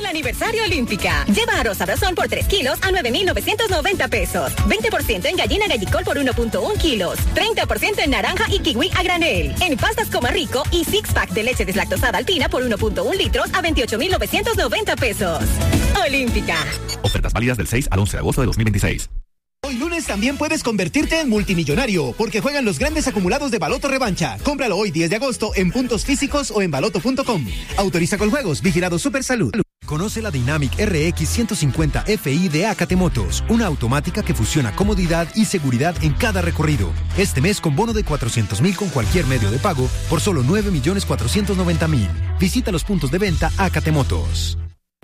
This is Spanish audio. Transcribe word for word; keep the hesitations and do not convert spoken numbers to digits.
aniversario Olímpica. Lleva arroz sabrosón por tres kilos a nueve mil novecientos noventa pesos. veinte por ciento en gallina gallicol por uno punto uno kilos. treinta por ciento en naranja y kiwi a granel. En pastas Coma Rico y six pack de leche deslactosada alpina por uno punto uno litros a veintiocho mil novecientos noventa pesos. Olímpica. Ofertas válidas del seis al once de agosto de dos mil veintiséis. Hoy lunes también puedes convertirte en multimillonario, porque juegan los grandes acumulados de Baloto Revancha. Cómpralo hoy diez de agosto en puntos físicos o en baloto punto com. Autoriza con juegos, vigilado Supersalud. Conoce la Dynamic R X ciento cincuenta F I de Acate Motos, una automática que fusiona comodidad y seguridad en cada recorrido. Este mes con bono de cuatrocientos mil con cualquier medio de pago por solo nueve millones cuatrocientos noventa mil. Visita los puntos de venta Acate Motos.